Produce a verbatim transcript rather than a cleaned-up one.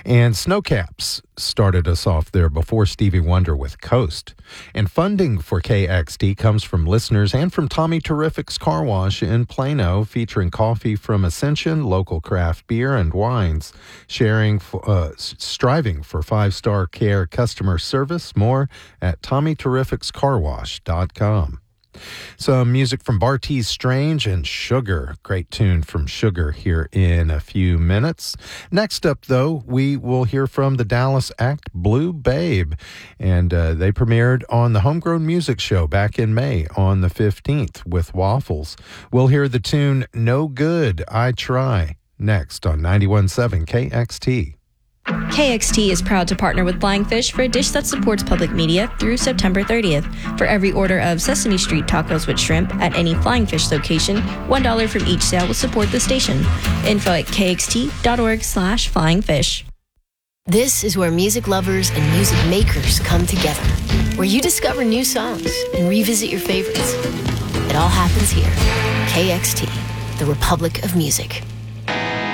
And Snowcaps started us off there before Stevie Wonder with Coast. And funding for K X T comes from listeners and from Tommy Terrific's Car Wash in Plano, featuring coffee from Ascension, local craft beer and wines, sharing, uh, striving for five-star care customer service. More at tommy terrifics car wash dot com. Some music from Bartees Strange and Sugar. Great tune from Sugar here in a few minutes. Next up, though, we will hear from the Dallas act Blue Babe. And uh, they premiered on the Homegrown Music Show back in May on the fifteenth with Waffles. We'll hear the tune No Good, I Try next on ninety-one point seven K X T. K X T is proud to partner with Flying Fish for a dish that supports public media through September thirtieth. For every order of Sesame Street tacos with shrimp at any Flying Fish location, one dollar from each sale will support the station. Info at kxt.org slash flying fish. This is where music lovers and music makers come together, where you discover new songs and revisit your favorites. It all happens here. K X T, the Republic of Music.